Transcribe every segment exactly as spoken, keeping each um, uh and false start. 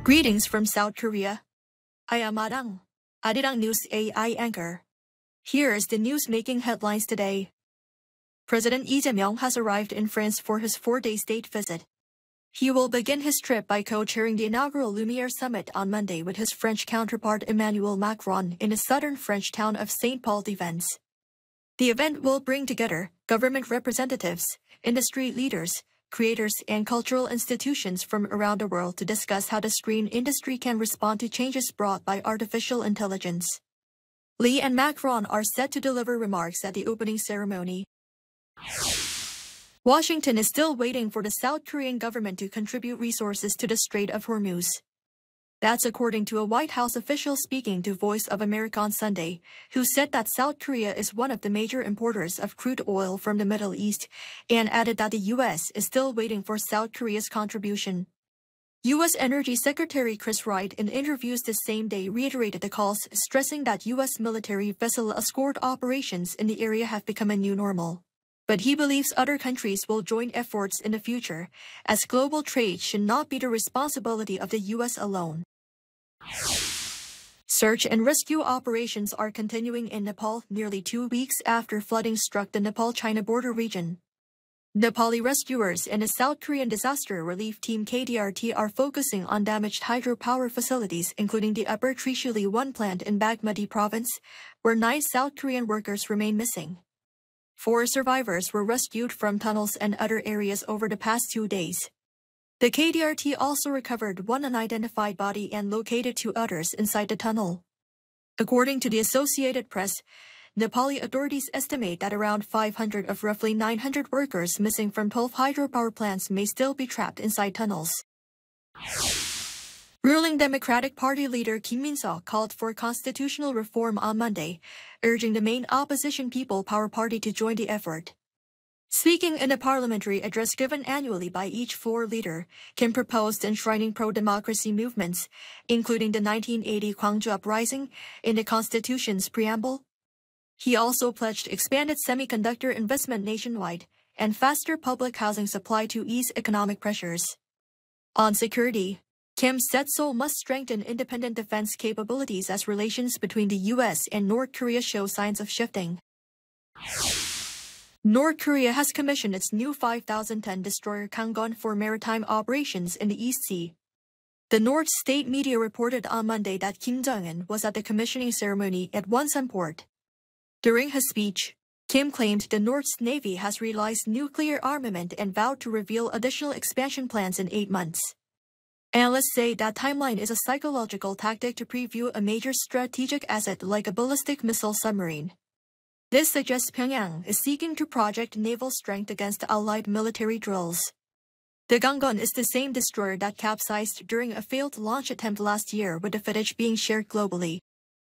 Greetings from South Korea. I am Adang, Arirang News A I anchor. Here is the news making headlines today. President Lee Jae-myung has arrived in France for his four-day state visit. He will begin his trip by co-chairing the inaugural Lumiere Summit on Monday with his French counterpart Emmanuel Macron in the southern French town of Saint Paul-de-Vence. The event will bring together government representatives, industry leaders, creators, and cultural institutions from around the world to discuss how the screen industry can respond to changes brought by artificial intelligence. Lee and Macron are set to deliver remarks at the opening ceremony. Washington is still waiting for the South Korean government to contribute resources to the Strait of Hormuz. That's according to a White House official speaking to Voice of America on Sunday, who said that South Korea is one of the major importers of crude oil from the Middle East, and added that the U S is still waiting for South Korea's contribution. U S Energy Secretary Chris Wright in interviews the same day reiterated the calls, stressing that U S military vessel escort operations in the area have become a new normal. But he believes other countries will join efforts in the future, as global trade should not be the responsibility of the U S alone. Search and rescue operations are continuing in Nepal nearly two weeks after flooding struck the Nepal-China border region. Nepali rescuers and the South Korean Disaster Relief Team K D R T are focusing on damaged hydropower facilities, including the Upper Trishuli one plant in Bagmati province, where nine South Korean workers remain missing. Four survivors were rescued from tunnels and other areas over the past two days. The K D R T also recovered one unidentified body and located two others inside the tunnel. According to the Associated Press, Nepali authorities estimate that around five hundred of roughly nine hundred workers missing from twelve hydropower plants may still be trapped inside tunnels. Ruling Democratic Party leader Kim Min-seok called for constitutional reform on Monday, urging the main opposition People Power Party to join the effort. Speaking in a parliamentary address given annually by each floor leader, Kim proposed enshrining pro-democracy movements, including the nineteen eighty Gwangju Uprising, in the Constitution's preamble. He also pledged expanded semiconductor investment nationwide and faster public housing supply to ease economic pressures. On security, Kim said Seoul must strengthen independent defense capabilities as relations between the U S and North Korea show signs of shifting. North Korea has commissioned its new five thousand ton destroyer Kanggon for maritime operations in the East Sea. The North State media reported on Monday that Kim Jong-un was at the commissioning ceremony at Wonsan Port. During his speech, Kim claimed the North's Navy has realized nuclear armament and vowed to reveal additional expansion plans in eight months. Analysts say that timeline is a psychological tactic to preview a major strategic asset like a ballistic missile submarine. This suggests Pyongyang is seeking to project naval strength against Allied military drills. The Kanggon is the same destroyer that capsized during a failed launch attempt last year, with the footage being shared globally.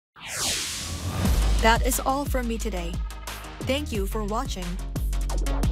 That is all from me today. Thank you for watching.